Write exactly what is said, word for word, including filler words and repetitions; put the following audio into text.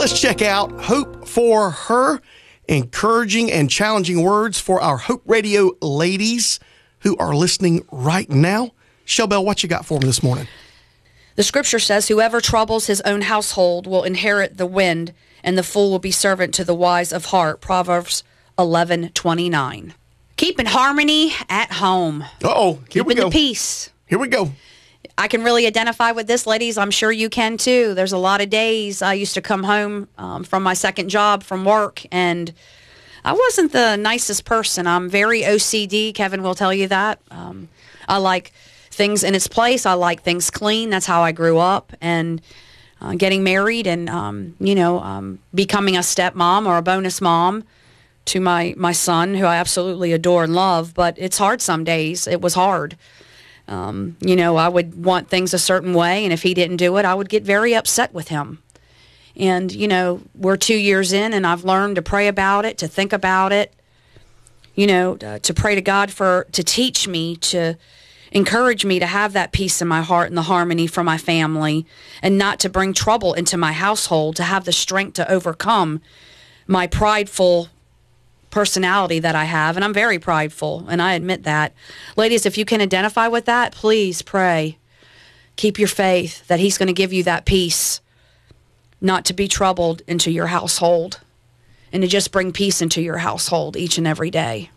let's check out Hope for Her, encouraging and challenging words for our Hope Radio ladies who are listening right now. Shelbell, what you got for them this morning? The scripture says, whoever troubles his own household will inherit the wind, and the fool will be servant to the wise of heart. Proverbs eleven twenty-nine. Keeping harmony at home. Uh-oh, here we go. Keeping the peace. Here we go. I can really identify with this, ladies. I'm sure you can too. There's a lot of days I used to come home um, from my second job from work, and I wasn't the nicest person. I'm very O C D. Kevin will tell you that. Um, I like things in its place. I like things clean. That's how I grew up. And uh, getting married and, um, you know, um, becoming a stepmom or a bonus mom to my, my son, who I absolutely adore and love. But it's hard some days. It was hard. Um, you know, I would want things a certain way, and if he didn't do it, I would get very upset with him. And, you know, we're two years in, and I've learned to pray about it, to think about it, you know, to, to pray to God for, to teach me, to encourage me to have that peace in my heart and the harmony for my family, and not to bring trouble into my household, to have the strength to overcome my prideful personality that I have. And I'm very prideful, and I admit that. Ladies, if you can identify with that, please pray. Keep your faith that he's going to give you that peace, not to be troubled into your household, and to just bring peace into your household each and every day.